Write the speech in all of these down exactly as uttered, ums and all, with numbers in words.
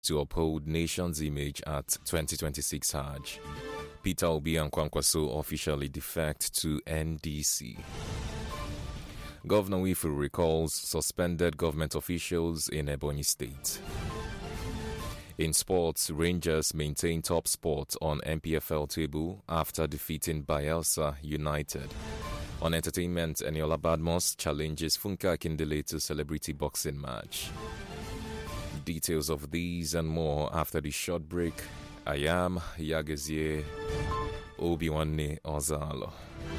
to uphold nation's image at twenty twenty-six Hajj. Peter Obi and Kwankwaso officially defect to N D C. Governor Nwifuru recalls suspended government officials in Ebonyi State. In sports, Rangers maintain top spot on N P F L table after defeating Bayelsa United. On entertainment, Eniola Badmus challenges Funke Akindele to celebrity boxing match. Details of these and more after the short break. I am Yagezie Obiwanne Ozalo.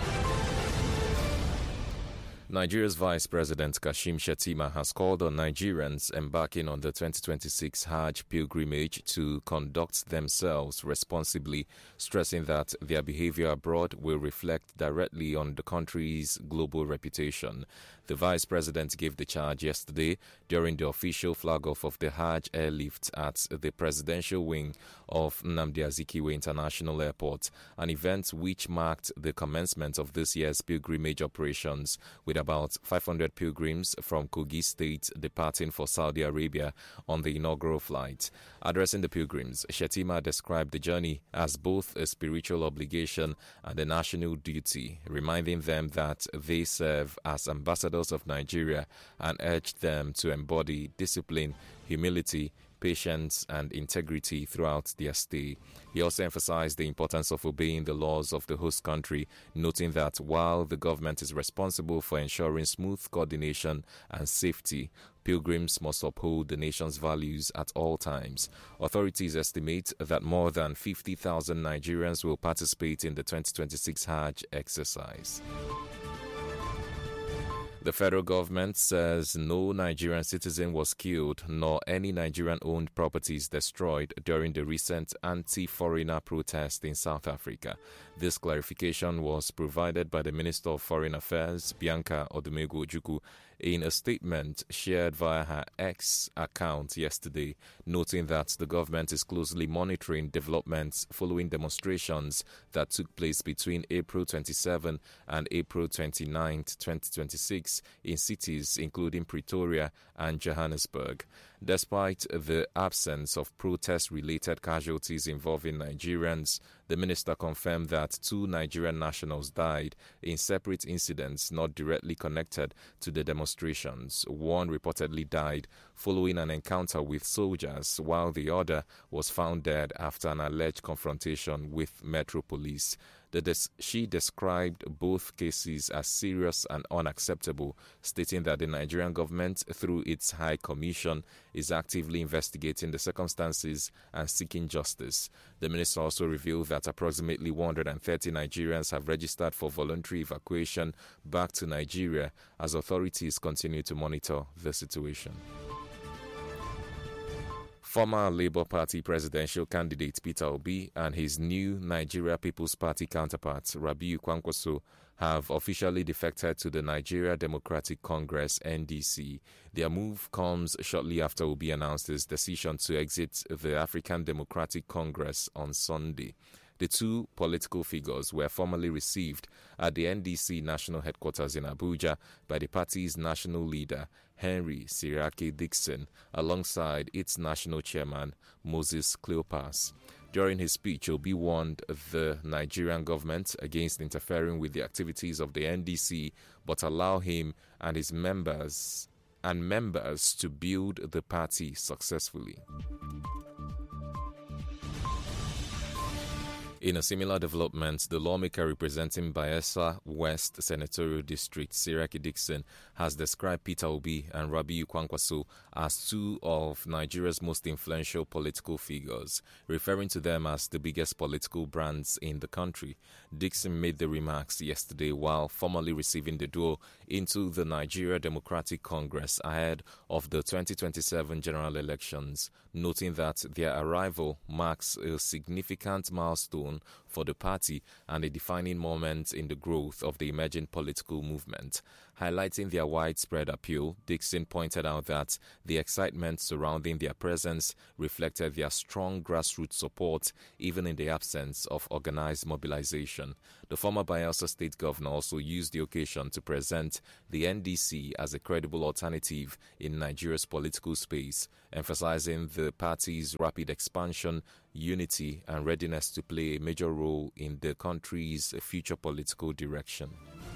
Nigeria's Vice President Kashim Shettima has called on Nigerians embarking on the twenty twenty-six Hajj pilgrimage to conduct themselves responsibly, stressing that their behavior abroad will reflect directly on the country's global reputation. The Vice President gave the charge yesterday during the official flag-off of the Hajj airlift at the presidential wing of Nnamdi Azikiwe International Airport, an event which marked the commencement of this year's pilgrimage operations, with about five hundred pilgrims from Kogi State departing for Saudi Arabia on the inaugural flight. Addressing the pilgrims, Shettima described the journey as both a spiritual obligation and a national duty, reminding them that they serve as ambassadors of Nigeria and urged them to embody discipline, humility, patience and integrity throughout their stay. He also emphasized the importance of obeying the laws of the host country, noting that while the government is responsible for ensuring smooth coordination and safety, pilgrims must uphold the nation's values at all times. Authorities estimate that more than fifty thousand Nigerians will participate in the twenty twenty-six Hajj exercise. The federal government says no Nigerian citizen was killed nor any Nigerian-owned properties destroyed during the recent anti-foreigner protest in South Africa. This clarification was provided by the Minister of Foreign Affairs, Bianca Odumegu Ojukwu, in a statement shared via her X account yesterday, noting that the government is closely monitoring developments following demonstrations that took place between April twenty-seventh and April twenty-ninth, twenty twenty-six in cities including Pretoria and Johannesburg. Despite the absence of protest-related casualties involving Nigerians, the minister confirmed that two Nigerian nationals died in separate incidents not directly connected to the demonstrations. One reportedly died following an encounter with soldiers, while the other was found dead after an alleged confrontation with Metro Police. The des- she described both cases as serious and unacceptable, stating that the Nigerian government, through its High Commission, is actively investigating the circumstances and seeking justice. The minister also revealed that approximately one hundred thirty Nigerians have registered for voluntary evacuation back to Nigeria as authorities continue to monitor the situation. Former Labour Party presidential candidate Peter Obi and his new Nigeria People's Party counterpart Rabiu Kwankwaso have officially defected to the Nigeria Democratic Congress N D C. Their move comes shortly after Obi announced his decision to exit the African Democratic Congress on Sunday. The two political figures were formally received at the N D C national headquarters in Abuja by the party's national leader, Henry Siraki Dixon, alongside its national chairman, Moses Cleopas. During his speech, Obi warned the Nigerian government against interfering with the activities of the N D C, but allow him and his members and members to build the party successfully. In a similar development, the lawmaker representing Bayelsa West Senatorial District, Siraki Dixon, has described Peter Obi and Rabiu Kwankwaso as two of Nigeria's most influential political figures, referring to them as the biggest political brands in the country. Dixon made the remarks yesterday while formally receiving the duo into the Nigeria Democratic Congress ahead of the twenty twenty-seven general elections, noting that their arrival marks a significant milestone for the party and a defining moment in the growth of the emerging political movement. Highlighting their widespread appeal, Dixon pointed out that the excitement surrounding their presence reflected their strong grassroots support even in the absence of organized mobilization. The former Bayelsa State Governor also used the occasion to present the N D C as a credible alternative in Nigeria's political space, emphasizing the party's rapid expansion, unity, and readiness to play a major role in the country's future political direction.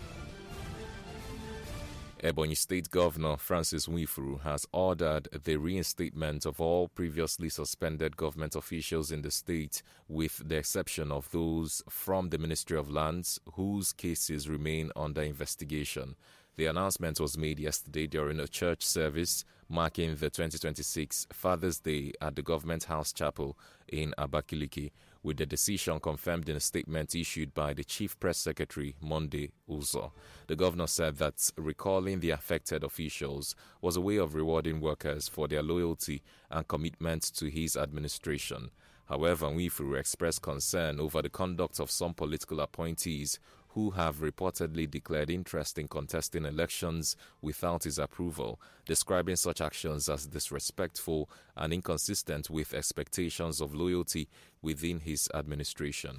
Ebonyi State Governor Francis Nwifuru has ordered the reinstatement of all previously suspended government officials in the state, with the exception of those from the Ministry of Lands, whose cases remain under investigation. The announcement was made yesterday during a church service marking the twenty twenty-six Father's Day at the Government House Chapel in Abakaliki, with the decision confirmed in a statement issued by the Chief Press Secretary, Monday Uzo. The governor said that recalling the affected officials was a way of rewarding workers for their loyalty and commitment to his administration. However, Nwifuru expressed concern over the conduct of some political appointees who have reportedly declared interest in contesting elections without his approval, describing such actions as disrespectful and inconsistent with expectations of loyalty within his administration.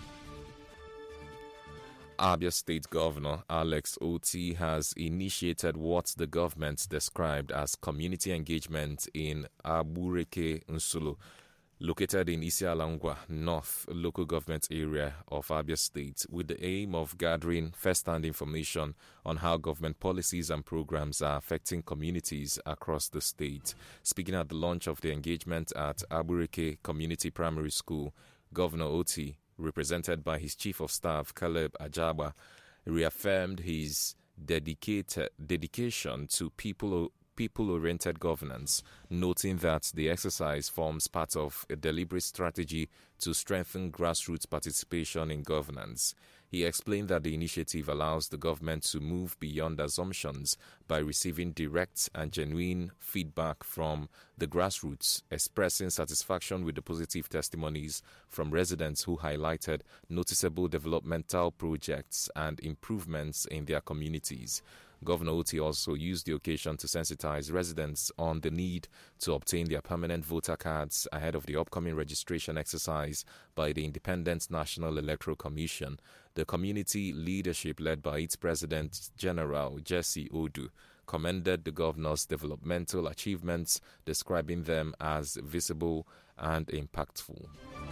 Abia State Governor Alex Oti has initiated what the government described as community engagement in Abureke Nsulu, located in Isialangwa North local government area of Abia State, with the aim of gathering first-hand information on how government policies and programs are affecting communities across the state. Speaking at the launch of the engagement at Abureke Community Primary School, Governor Oti, represented by his Chief of Staff Caleb Ajaba, reaffirmed his dedicated dedication to people people-oriented governance, noting that the exercise forms part of a deliberate strategy to strengthen grassroots participation in governance. He explained that the initiative allows the government to move beyond assumptions by receiving direct and genuine feedback from the grassroots, expressing satisfaction with the positive testimonies from residents who highlighted noticeable developmental projects and improvements in their communities. Governor Oti also used the occasion to sensitize residents on the need to obtain their permanent voter cards ahead of the upcoming registration exercise by the Independent National Electoral Commission. The community leadership, led by its President General Jesse Odu, commended the governor's developmental achievements, describing them as visible and impactful.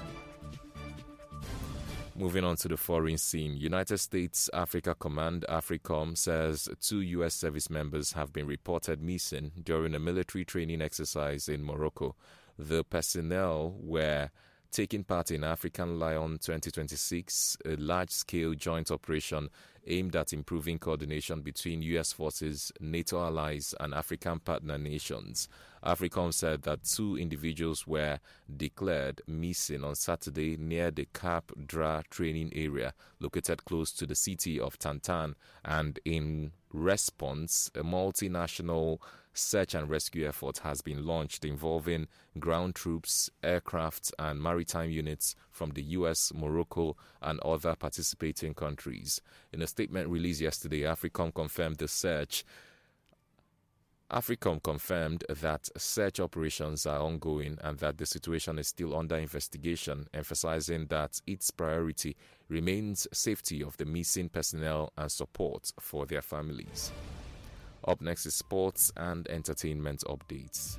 Moving on to the foreign scene, United States Africa Command AFRICOM says two U S service members have been reported missing during a military training exercise in Morocco. The personnel were taking part in African Lion twenty twenty-six, a large-scale joint operation aimed at improving coordination between U S forces, NATO allies, and African partner nations. AFRICOM said that two individuals were declared missing on Saturday near the Cap Dra training area located close to the city of Tantan, and in response, a multinational search and rescue effort has been launched involving ground troops, aircraft, and maritime units from the U S, Morocco, and other participating countries. In a statement released yesterday, AFRICOM confirmed the search. AFRICOM confirmed that search operations are ongoing and that the situation is still under investigation, emphasizing that its priority remains safety of the missing personnel and support for their families. Up next is sports and entertainment updates.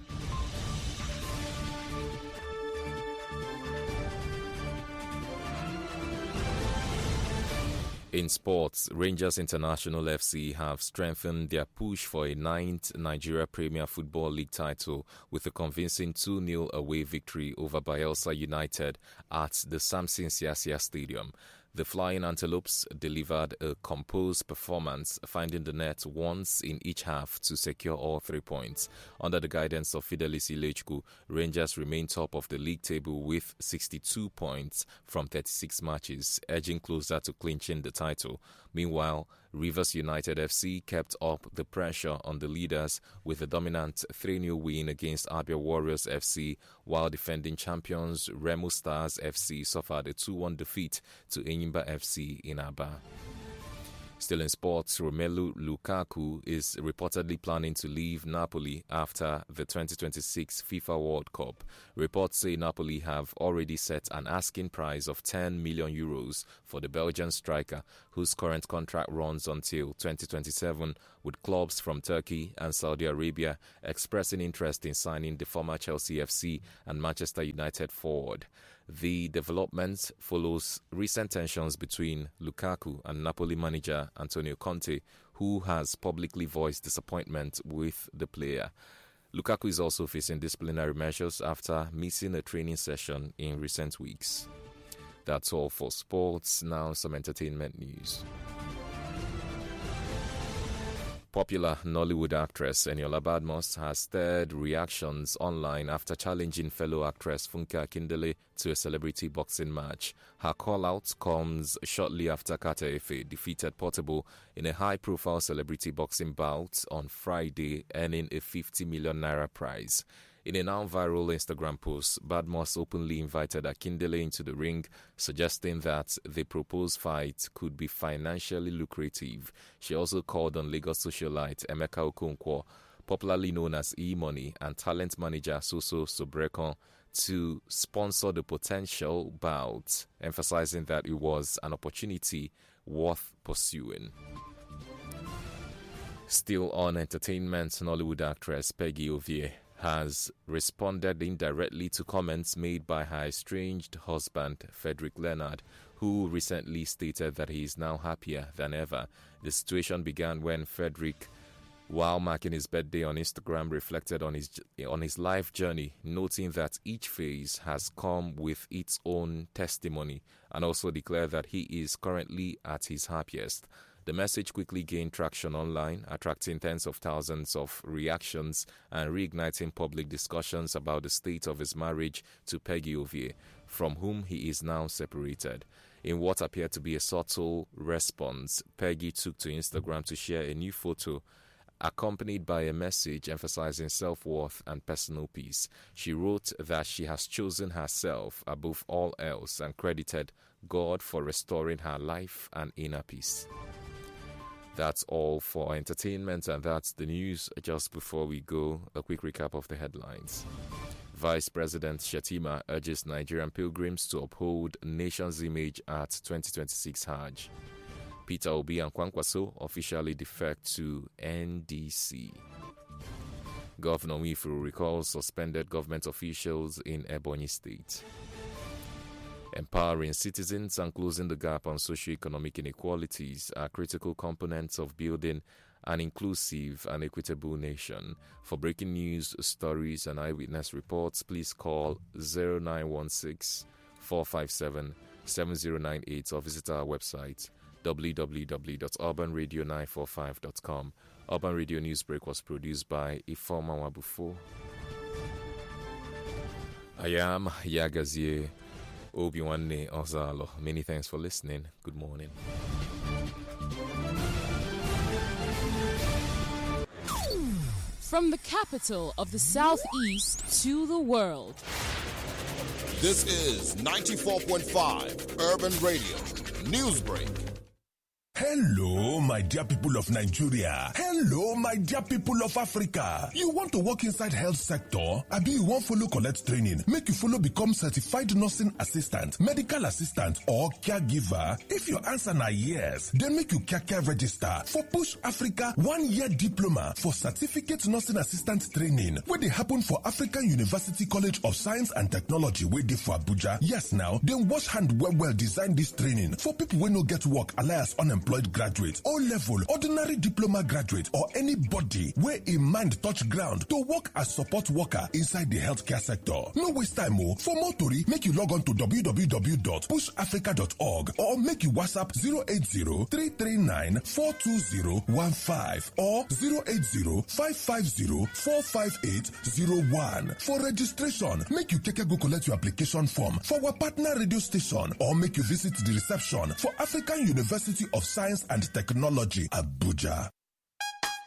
In sports, Rangers International F C have strengthened their push for a ninth Nigeria Premier Football League title with a convincing two nil away victory over Bayelsa United at the Samson Siasia Stadium. The Flying Antelopes delivered a composed performance, finding the net once in each half to secure all three points. Under the guidance of Fidelis Ilechku, Rangers remain top of the league table with sixty-two points from thirty-six matches, edging closer to clinching the title. Meanwhile, Rivers United F C kept up the pressure on the leaders with a dominant three nil win against Abia Warriors F C, while defending champions Remo Stars F C suffered a two one defeat to Enyimba F C in Aba. Still in sports, Romelu Lukaku is reportedly planning to leave Napoli after the twenty twenty-six FIFA World Cup. Reports say Napoli have already set an asking price of ten million euros for the Belgian striker, whose current contract runs until twenty twenty-seven, with clubs from Turkey and Saudi Arabia expressing interest in signing the former Chelsea F C and Manchester United forward. The development follows recent tensions between Lukaku and Napoli manager Antonio Conte, who has publicly voiced disappointment with the player. Lukaku is also facing disciplinary measures after missing a training session in recent weeks. That's all for sports. Now some entertainment news. Popular Nollywood actress Eniola Badmus has stirred reactions online after challenging fellow actress Funke Akindele to a celebrity boxing match. Her call-out comes shortly after Kata Efe defeated Portable in a high-profile celebrity boxing bout on Friday, earning a fifty million naira prize. In a now-viral Instagram post, Badmus openly invited Akindele into the ring, suggesting that the proposed fight could be financially lucrative. She also called on Lagos socialite Emeka Okonkwo, popularly known as E-Money, and talent manager Soso Sobrekon to sponsor the potential bout, emphasizing that it was an opportunity worth pursuing. Still on entertainment, Nollywood actress Peggy Ovie has responded indirectly to comments made by her estranged husband, Frederick Leonard, who recently stated that he is now happier than ever. The situation began when Frederick, while marking his birthday on Instagram, reflected on his on his life journey, noting that each phase has come with its own testimony, and also declared that he is currently at his happiest. The message quickly gained traction online, attracting tens of thousands of reactions and reigniting public discussions about the state of his marriage to Peggy Ovie, from whom he is now separated. In what appeared to be a subtle response, Peggy took to Instagram to share a new photo accompanied by a message emphasizing self-worth and personal peace. She wrote that she has chosen herself above all else and credited God for restoring her life and inner peace. That's all for entertainment, and that's the news. Just before we go, a quick recap of the headlines. Vice President Shettima urges Nigerian pilgrims to uphold nation's image at twenty twenty-six Hajj. Peter Obi and Kwankwaso officially defect to N D C. Governor Nwifuru recalls suspended government officials in Ebonyi State. Empowering citizens and closing the gap on socio-economic inequalities are critical components of building an inclusive and equitable nation. For breaking news, stories, and eyewitness reports, please call zero nine one six, four five seven, seven zero nine eight or visit our website w w w dot urban radio nine four five dot com. Urban Radio Newsbreak was produced by Ifeoma Nwabufo. I am Yagazie Obiwanne Ozalo. Many thanks for listening. Good morning. From the capital of the Southeast to the world. This is ninety-four point five Urban Radio Newsbreak. Hello, my dear people of Nigeria. Hello, my dear people of Africa. You want to work inside health sector? Abi you want follow collect training? Make you follow become certified nursing assistant, medical assistant, or caregiver? If your answer na yes, then make you kaka register for Push Africa one-year diploma for certificate nursing assistant training, where they happen for African University College of Science and Technology, where they for Abuja. Yes, now, then wash hand well well design this training for people who no get work alias unemployed. Employed graduate, O-level, ordinary diploma graduate, or anybody where a mind touch ground to work as support worker inside the healthcare sector. No waste time, oh. For more tori, make you log on to w w w dot push africa dot org or make you WhatsApp zero eight zero, three three nine, four two zero one five or zero eight zero, five five zero, four five eight zero one. For registration, make you keke go collect your application form for our partner radio station or make you visit the reception for African University of Science and Technology, Abuja.